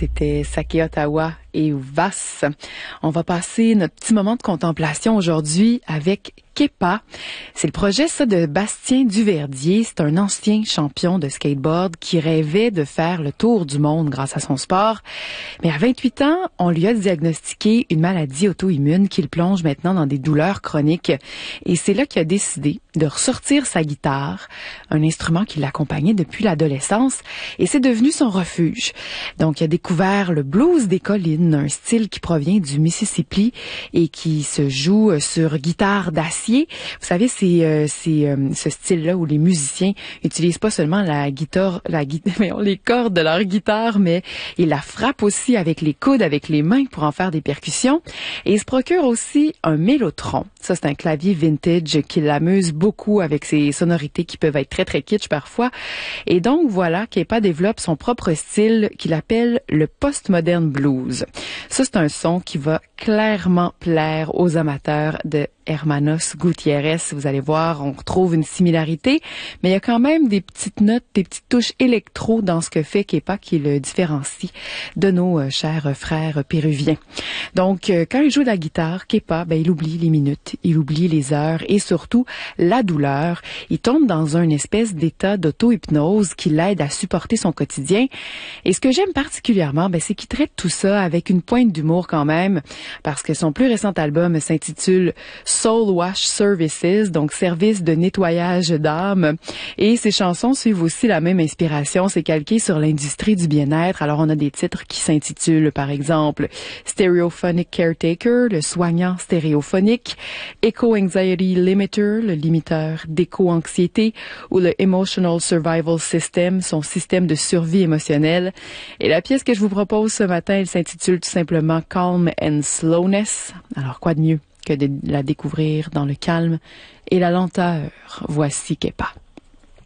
c'était Sake Ottawa et Vas. On va passer notre petit moment de contemplation aujourd'hui avec Kepa. C'est le projet, ça, de Bastien Duverdier. C'est un ancien champion de skateboard qui rêvait de faire le tour du monde grâce à son sport. Mais à 28 ans, on lui a diagnostiqué une maladie auto-immune qui le plonge maintenant dans des douleurs chroniques. Et c'est là qu'il a décidé de ressortir sa guitare, un instrument qui l'accompagnait depuis l'adolescence, et c'est devenu son refuge. Donc, il a découvert le blues des collines, un style qui provient du Mississippi et qui se joue sur guitare d'acier. Vous savez, c'est ce style-là où les musiciens utilisent pas seulement les cordes de leur guitare, mais ils la frappent aussi avec les coudes, avec les mains pour en faire des percussions. Et il se procure aussi un mélotron. Ça, c'est un clavier vintage qui l'amuse beaucoup avec ses sonorités qui peuvent être très, très kitsch parfois. Et donc, voilà, Kepa développe son propre style qu'il appelle le postmodern blues. Ça, c'est un son qui va clairement plaire aux amateurs de Hermanos Gutiérrez. Vous allez voir, on retrouve une similarité, mais il y a quand même des petites notes, des petites touches électro dans ce que fait Kepa qui le différencie de nos chers frères péruviens. Donc, quand il joue de la guitare, Kepa, il oublie les minutes, il oublie les heures et surtout la douleur. Il tombe dans une espèce d'état d'auto-hypnose qui l'aide à supporter son quotidien. Et ce que j'aime particulièrement, c'est qu'il traite tout ça avec une pointe d'humour quand même, parce que son plus récent album s'intitule Soul Wash Services, donc service de nettoyage d'âme. Et ses chansons suivent aussi la même inspiration. C'est calqué sur l'industrie du bien-être. Alors, on a des titres qui s'intitulent, par exemple, Stereophonic Caretaker, le soignant stéréophonique, Echo Anxiety Limiter, le limiteur d'éco-anxiété, ou le Emotional Survival System, son système de survie émotionnelle. Et la pièce que je vous propose ce matin, elle s'intitule tout simplement Calm and Slowness. Alors, quoi de mieux que de la découvrir dans le calme et la lenteur? Voici Kepa.